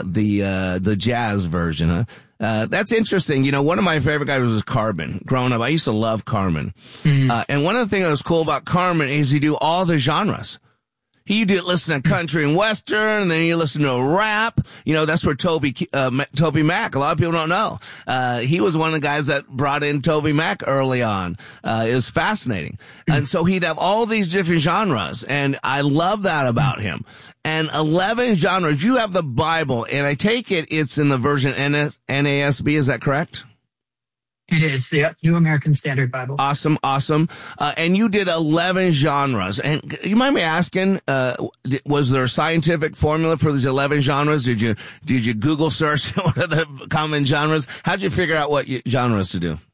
the jazz version, huh? That's interesting. You know, one of my favorite guys was Carmen. Growing up, I used to love Carmen. And one of the things that was cool about Carmen is he do all the genres. He did listen to country and western, and then you listen to rap. You know, that's where Toby Mac, a lot of people don't know. He was one of the guys that brought in Toby Mac early on. It was fascinating. And so he'd have all these different genres, and I love that about him. And 11 genres. You have the Bible, and I take it it's in the version NASB, is that correct? It is, yeah. New American Standard Bible. Awesome. And you did 11 genres. And you mind me asking, was there a scientific formula for these 11 genres? Did you Google search what are the common genres? How'd you figure out what genres to do?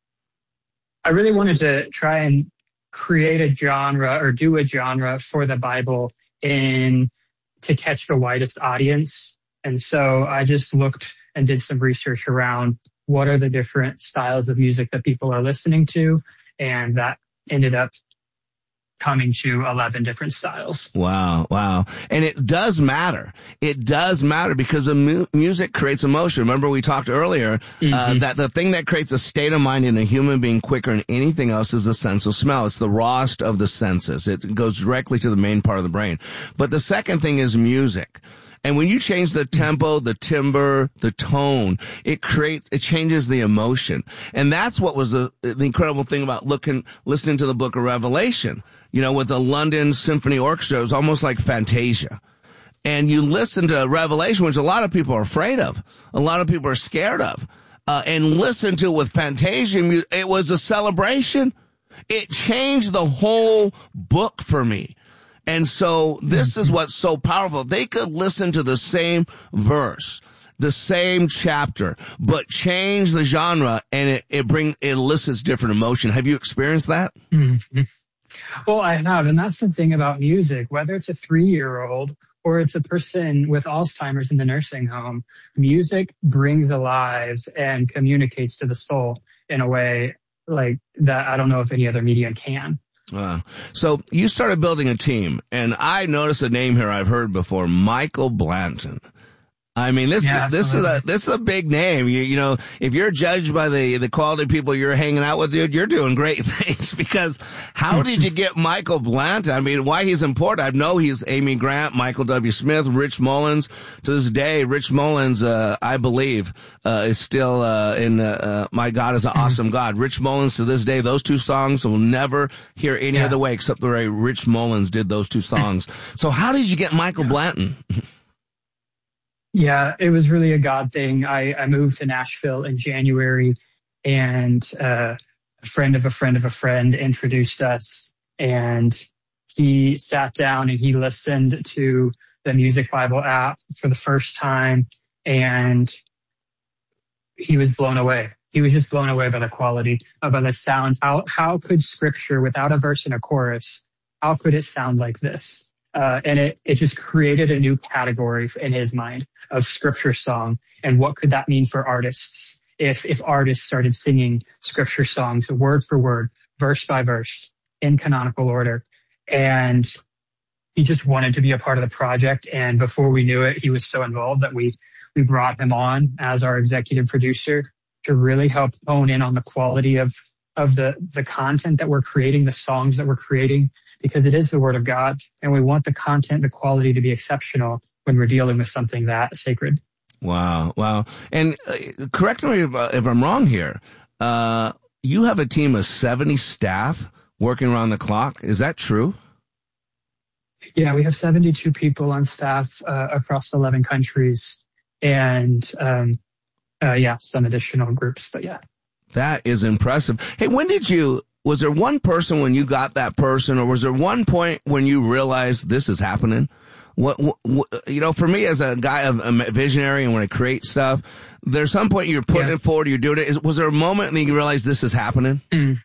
I really wanted to try and create a genre or do a genre for the Bible to catch the widest audience. And so I just looked and did some research around what are the different styles of music that people are listening to, and that ended up coming to 11 different styles. Wow. And it does matter. It does matter because the music creates emotion. Remember we talked earlier that the thing that creates a state of mind in a human being quicker than anything else is the sense of smell. It's the rawest of the senses. It goes directly to the main part of the brain. But the second thing is music. And when you change the tempo, the timbre, the tone, it changes the emotion. And that's what was the incredible thing about listening to the book of Revelation. You know, with the London Symphony Orchestra, it was almost like Fantasia. And you listen to Revelation, which a lot of people are afraid of. A lot of people are scared of. And listen to it with Fantasia, it was a celebration. It changed the whole book for me. And so this is what's so powerful. They could listen to the same verse, the same chapter, but change the genre and it elicits different emotion. Have you experienced that? Mm-hmm. Well, I have. And that's the thing about music, whether it's a 3-year-old or it's a person with Alzheimer's in the nursing home, music brings alive and communicates to the soul in a way like that. I don't know if any other medium can. So you started building a team, and I noticed a name here I've heard before, Michael Blanton. I mean, this is a big name. You know, if you're judged by the quality of people you're hanging out with, dude, you're doing great things. Because how did you get Michael Blanton? I mean, why he's important? I know he's Amy Grant, Michael W. Smith, Rich Mullins. To this day, Rich Mullins, I believe, is still in My God is an Awesome God. Rich Mullins, to this day, those two songs will never hear any other way except the way Rich Mullins did those two songs. So how did you get Michael Blanton? Yeah, it was really a God thing. I moved to Nashville in January, and a friend of a friend of a friend introduced us, and he sat down and he listened to the Music Bible app for the first time, and he was blown away. He was just blown away by the quality, by the sound. How could scripture without a verse and a chorus, how could it sound like this? And it just created a new category in his mind of scripture song. And what could that mean for artists if artists started singing scripture songs word for word, verse by verse, in canonical order? And he just wanted to be a part of the project. And before we knew it, he was so involved that we brought him on as our executive producer to really help hone in on the quality of the content that we're creating, the songs that we're creating, because it is the Word of God, and we want the content, the quality to be exceptional when we're dealing with something that sacred. Wow. And correct me if I'm wrong here. You have a team of 70 staff working around the clock. Is that true? Yeah, we have 72 people on staff across 11 countries, and some additional groups, but yeah. That is impressive. Hey, was there one person when you got that person, or was there one point when you realized this is happening? What for me as a guy of a visionary and when I create stuff, there's some point you're putting it forward, you're doing it. Was there a moment when you realized this is happening?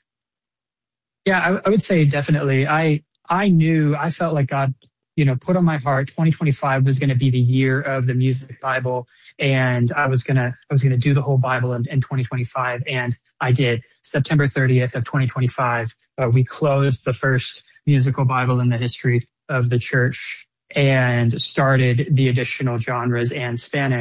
Yeah, I would say definitely. I felt like God, put on my heart 2025 was going to be the year of the Music Bible, and I was going to do the whole Bible in 2025, and I did. September 30th of 2025, we closed the first musical Bible in the history of the church and started the additional genres and Spanish.